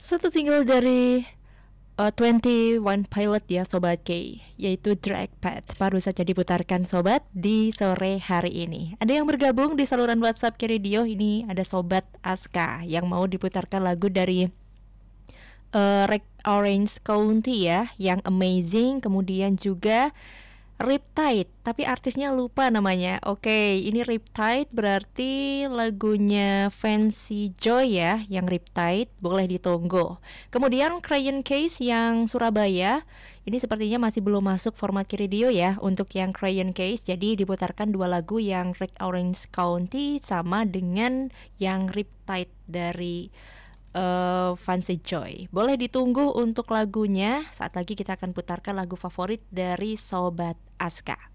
Satu single dari 21 Pilot ya Sobat K, yaitu Dragpad, baru saja diputarkan Sobat di sore hari ini. Ada yang bergabung di saluran WhatsApp K Radio. Ini ada Sobat Aska yang mau diputarkan lagu dari Red Orange County ya, yang Amazing. Kemudian juga Riptide, tapi artisnya lupa namanya. Oke, ini Riptide berarti lagunya Fancy Joy ya, yang Riptide, boleh ditunggu. Kemudian Crayon Case yang Surabaya, ini sepertinya masih belum masuk format radio ya untuk yang Crayon Case. Jadi diputarkan dua lagu, yang Red Orange County sama dengan yang Riptide dari Fancy Joy. Boleh ditunggu untuk lagunya. Saat lagi kita akan putarkan lagu favorit dari Sobat Aska.